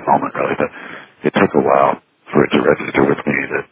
moment, really. But it took a while for it to register with me that